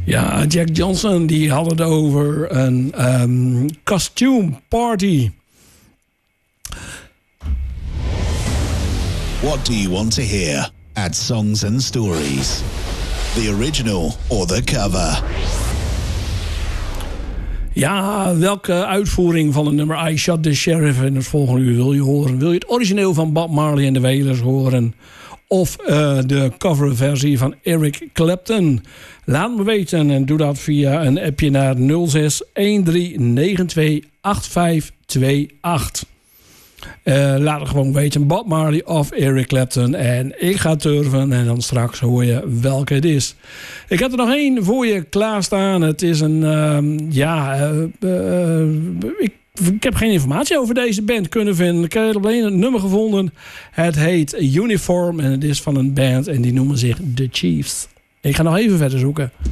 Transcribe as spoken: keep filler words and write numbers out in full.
Ja, Jack Johnson die had het over een um, costume party. What do you want to hear at Songs and Stories? The original or the cover? Ja, welke uitvoering van het nummer I Shot the Sheriff in het volgende uur wil je horen? Wil je het origineel van Bob Marley en de Wailers horen? Of uh, de coverversie van Eric Clapton? Laat me weten en doe dat via een appje naar nul zes een drie negen twee acht vijf twee acht. Uh, laat het gewoon weten, Bob Marley of Eric Clapton. En ik ga turven en dan straks hoor je welke het is. Ik heb er nog één voor je klaarstaan. Het is een, uh, ja, uh, uh, ik, ik heb geen informatie over deze band kunnen vinden. Ik heb alleen het nummer gevonden. Het heet Uniform en het is van een band en die noemen zich The Chiefs. Ik ga nog even verder zoeken.